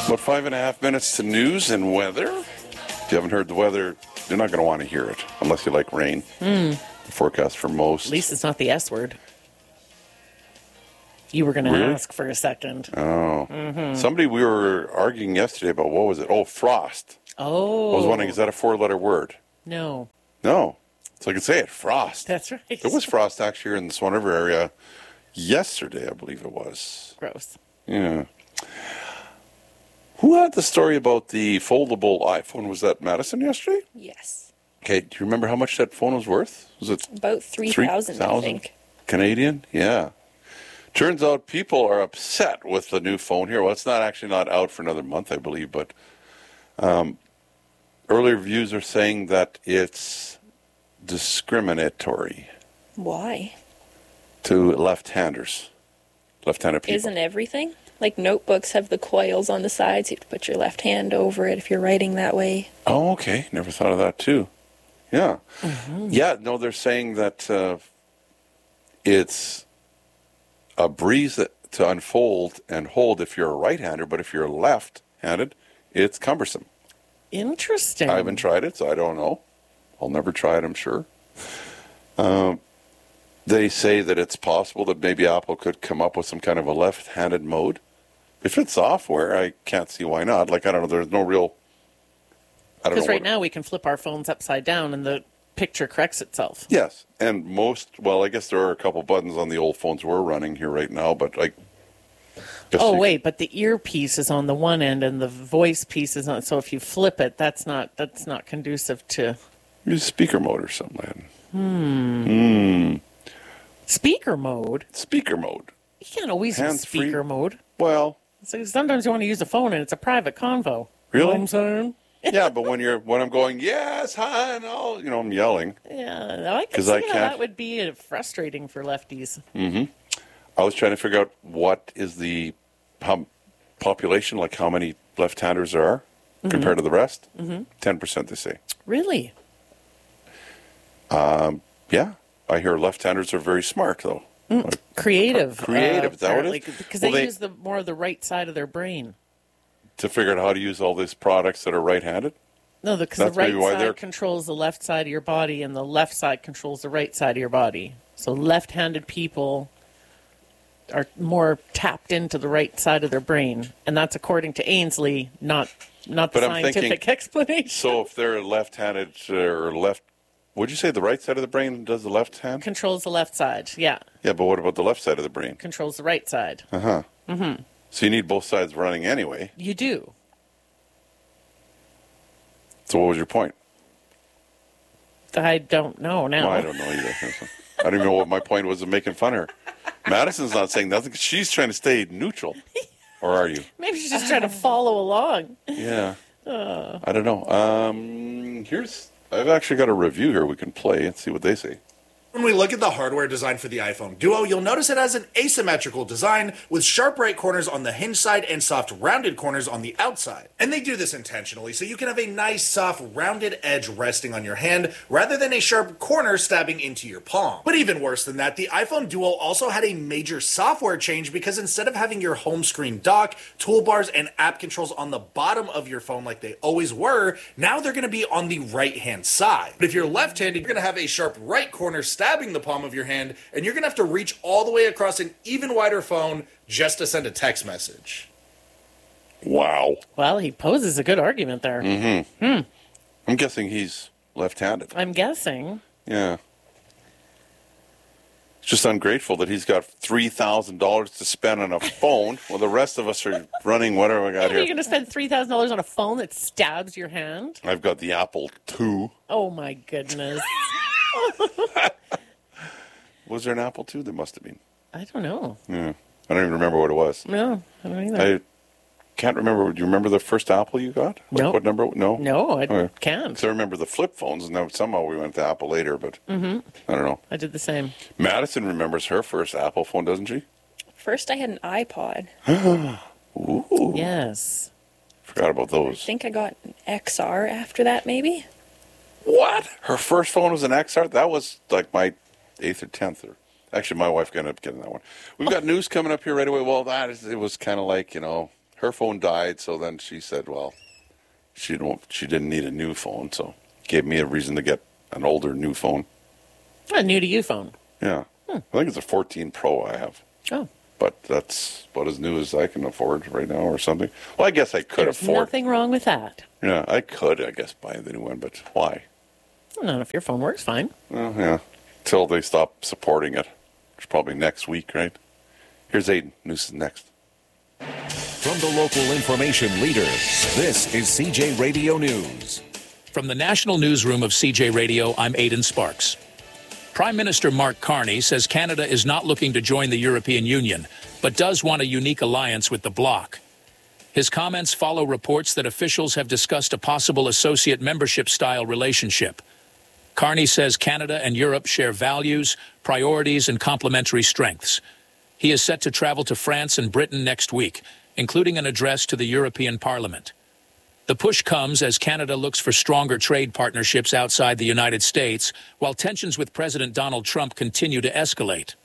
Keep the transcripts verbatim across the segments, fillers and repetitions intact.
About five and a half minutes to news and weather. If you haven't heard the weather, you're not going to want to hear it unless you like rain. Mm. The forecast for most. At least it's not the S word. You were going to Really? ask for a second. Oh. Mm-hmm. Somebody, we were arguing yesterday about, what was it? Oh, frost. Oh. I was wondering, is that a four-letter word? No. No. So I can say it, frost. That's right. There was frost actually here in the Swan River area yesterday, I believe it was. Gross. Yeah. Who had the story about the foldable iPhone? Was that Madison yesterday? Yes. Okay, do you remember how much that phone was worth? Was it About three thousand, I think. Canadian? Yeah. Turns out people are upset with the new phone here. Well, it's not actually not out for another month, I believe, but um, early reviews are saying that it's discriminatory Why? to left-handers, left-handed people. Isn't everything? Like notebooks have the coils on the sides. You have to put your left hand over it if you're writing that way. Oh, okay. Never thought of that, too. Yeah. Mm-hmm. Yeah, no, they're saying that uh, it's a breeze that, to unfold and hold if you're a right-hander, but if you're left-handed, it's cumbersome. Interesting. I haven't tried it, so I don't know. I'll never try it, I'm sure. Um, they say that it's possible that maybe Apple could come up with some kind of a left-handed mode. If it's software, I can't see why not. Like, I don't know, there's no real... I don't know. Because right what, now we can flip our phones upside down and the picture corrects itself. Yes, and most, well, I guess there are a couple buttons on the old phones we're running here right now, but I... guess Oh, you- wait, but the earpiece is on the one end and the voice piece is on... So if you flip it, that's not that's not conducive to... Use speaker mode or something like that. Hmm. Hmm. Speaker mode? Speaker mode. You can't always use Hands-free. speaker mode. Well... So sometimes you want to use a phone and it's a private convo. Really? You know what I'm saying? Yeah, but when you're when I'm going, yes, hi, and all, you know, I'm yelling. Yeah, I can 'Cause see I how can't- that would be uh, frustrating for lefties. Mm-hmm. I was trying to figure out what is the how, population, like how many left-handers there are Mhm. compared to the rest. Mhm. ten percent, they say. Really? Um, yeah, I hear left-handers are very smart, though. Mm, Like, creative. creative, is that what it is? Because Well, they, they- use the more of the right side of their brain. to figure out how to use all these products that are right-handed. No, because the That's right maybe why side they're- controls the left side of your body, and the left side controls the right side of your body. So left-handed people are more tapped into the right side of their brain, and that's according to Ainsley, not not the But I'm scientific thinking- explanation. So if they're left-handed uh, or left, would you say the right side of the brain does the left hand? Controls the left side, yeah. Yeah, but what about the left side of the brain? Controls the right side. Uh huh. Mm-hmm. So you need both sides running anyway. You do. So what was your point? I don't know now. Well, I don't know either. I don't even know what my point was of making fun of her. Madison's not saying nothing 'cause she's trying to stay neutral. Or are you? Maybe she's just trying to follow along. Yeah. Uh, I don't know. Um, here's, I've actually got a review here we can play and see what they say. When we look at the hardware design for the iPhone Duo, you'll notice it has an asymmetrical design with sharp right corners on the hinge side and soft rounded corners on the outside. And they do this intentionally so you can have a nice soft rounded edge resting on your hand rather than a sharp corner stabbing into your palm. But even worse than that, the iPhone Duo also had a major software change because instead of having your home screen dock, toolbars, and app controls on the bottom of your phone like they always were, now they're going to be on the right hand side. But if you're left-handed, you're going to have a sharp right corner stabbing the palm of your hand, and you're going to have to reach all the way across an even wider phone just to send a text message. Wow. well, he poses a good argument there. Mm-hmm. Hmm. I'm guessing he's left-handed. I'm guessing. Yeah. It's just ungrateful that he's got three thousand dollars to spend on a phone while the rest of us are running whatever I got You're here. going to spend three thousand dollars on a phone that stabs your hand? I've got the Apple two. Oh, my goodness. Was there an Apple two? There must have been. I don't know. Yeah. I don't even remember what it was. No, I don't either. I can't remember. Do you remember the first Apple you got? What, No. What number? No? No, I Okay. can't. 'Cause I remember the flip phones, and then somehow we went to Apple later, but Mm-hmm. I don't know. I did the same. Madison remembers her first Apple phone, doesn't she? First, I had an iPod. Ooh. Yes. Forgot about I those. think I got an X R after that, maybe. What? Her first phone was an X R? That was like my eighth or tenth. Or actually, my wife ended up getting that one. We've got news coming up here right away. Well, that is, it was kind of like, you know, her phone died, so then she said, well, she don't, she didn't need a new phone, so gave me a reason to get an older new phone. A new to you phone. Yeah. Hmm. I think it's a fourteen Pro I have. Oh. But that's about as new as I can afford right now or something. Well, I guess I could There's afford. nothing wrong with that. Yeah, I could, I guess, buy the new one, but why? Not if your phone works fine. Well, yeah. Till they stop supporting it. Which is probably next week, right? Here's Aiden. News is next. From the local information leader, this is C J Radio News. From the National Newsroom of C J Radio, I'm Aidan Sparks. Prime Minister Mark Carney says Canada is not looking to join the European Union, but does want a unique alliance with the bloc. His comments follow reports that officials have discussed a possible associate membership-style relationship. Carney says Canada and Europe share values, priorities, and complementary strengths. He is set to travel to France and Britain next week, including an address to the European Parliament. The push comes as Canada looks for stronger trade partnerships outside the United States, while tensions with President Donald Trump continue to escalate.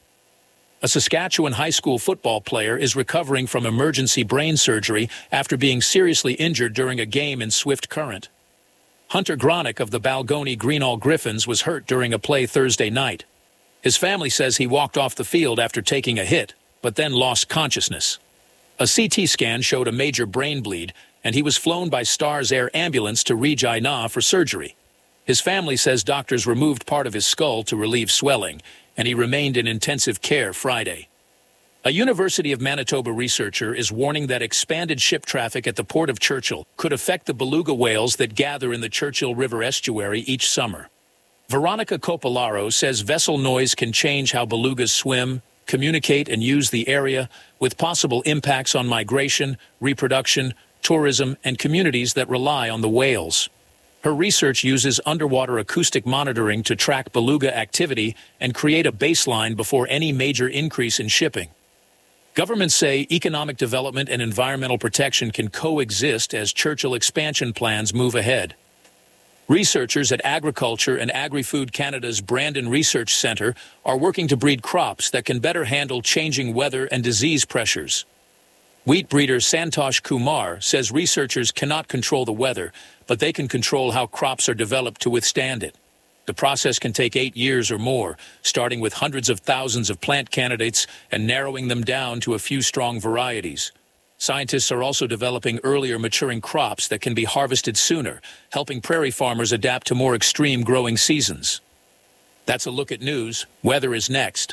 A Saskatchewan high school football player is recovering from emergency brain surgery after being seriously injured during a game in Swift Current. Hunter Gronick of the Balgony Greenall Griffins was hurt during a play Thursday night. His family says he walked off the field after taking a hit, but then lost consciousness. A C T scan showed a major brain bleed, and he was flown by Stars Air ambulance to Regina for surgery. His family says doctors removed part of his skull to relieve swelling, and he remained in intensive care Friday. A University of Manitoba researcher is warning that expanded ship traffic at the Port of Churchill could affect the beluga whales that gather in the Churchill River estuary each summer. Veronica Copolaro says vessel noise can change how belugas swim, communicate, and use the area, with possible impacts on migration, reproduction, tourism, and communities that rely on the whales. Her research uses underwater acoustic monitoring to track beluga activity and create a baseline before any major increase in shipping. Governments say economic development and environmental protection can coexist as Churchill expansion plans move ahead. Researchers at Agriculture and Agri-Food Canada's Brandon Research Centre are working to breed crops that can better handle changing weather and disease pressures. Wheat breeder Santosh Kumar says researchers cannot control the weather, but they can control how crops are developed to withstand it. The process can take eight years or more, starting with hundreds of thousands of plant candidates and narrowing them down to a few strong varieties. Scientists are also developing earlier maturing crops that can be harvested sooner, helping prairie farmers adapt to more extreme growing seasons. That's a look at news. Weather is next.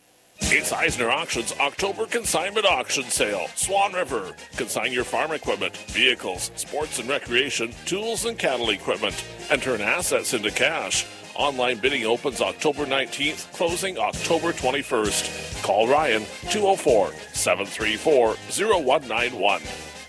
It's Eisner Auctions October Consignment Auction Sale. Swan River. Consign your farm equipment, vehicles, sports and recreation, tools and cattle equipment, and turn assets into cash. Online bidding opens October nineteenth, closing October twenty-first. Call Ryan, two oh four, seven three four, oh one nine one.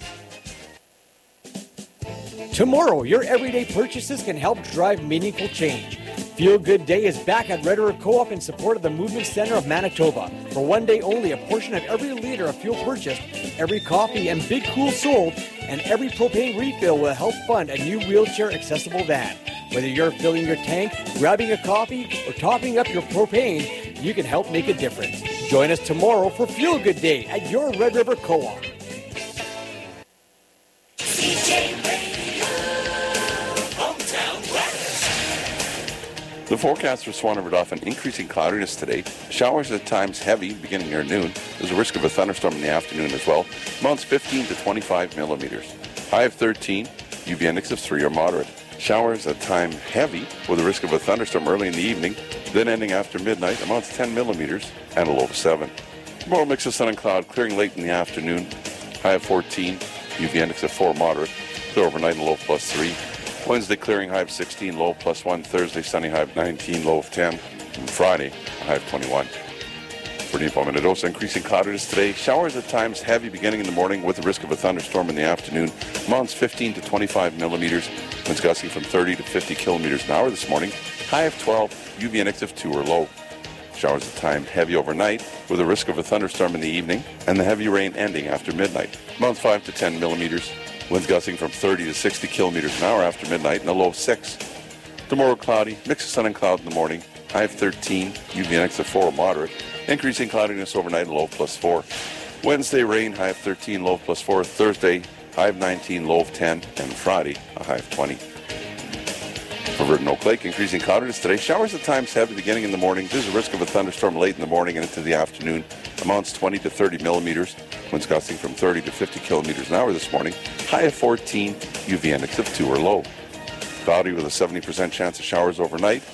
Tomorrow, your everyday purchases can help drive meaningful change. Feel Good Day is back at Red River Co-op in support of the Movement Center of Manitoba. For one day only, a portion of every liter of fuel purchased, every coffee and Big Cool sold, and every propane refill will help fund a new wheelchair-accessible van. Whether you're filling your tank, grabbing a coffee, or topping up your propane, you can help make a difference. Join us tomorrow for Feel Good Day at your Red River Co-op. The forecast for Swan River Dauphin increasing cloudiness today. Showers at times heavy beginning near noon. There's a risk of a thunderstorm in the afternoon as well. Amounts fifteen to twenty-five millimeters. High of thirteen, U V index of three or moderate. Showers at time heavy with a risk of a thunderstorm early in the evening, then ending after midnight. Amounts ten millimeters and a low of seven. Tomorrow mix of sun and cloud clearing late in the afternoon. High of fourteen, U V index of four moderate. Clear overnight and low of plus three. Wednesday clearing, high of sixteen, low of plus one. Thursday sunny, high of nineteen, low of ten. And Friday, high of twenty-one. For Default Minnedosa, increasing cloudiness today. Showers at times heavy beginning in the morning with the risk of a thunderstorm in the afternoon. Amounts fifteen to twenty-five millimeters. Winds gusting from thirty to fifty kilometers an hour this morning. High of twelve, U V index of two or low. Showers at time heavy overnight with a risk of a thunderstorm in the evening and the heavy rain ending after midnight. Amounts five to ten millimeters. Winds gusting from thirty to sixty kilometers an hour after midnight and a low of six. Tomorrow cloudy, mix of sun and cloud in the morning. High of thirteen, U V index of four or moderate. Increasing cloudiness overnight and low of plus four. Wednesday, rain, high of thirteen, low of plus four. Thursday, high of nineteen, low of ten. And Friday, a high of twenty. For Verdun Oak Lake, increasing cloudiness today. Showers at times heavy beginning in the morning. There's a risk of a thunderstorm late in the morning and into the afternoon. Amounts twenty to thirty millimeters. Winds gusting from thirty to fifty kilometers an hour this morning. High of fourteen, U V index of two or low. Cloudy with a seventy percent chance of showers overnight.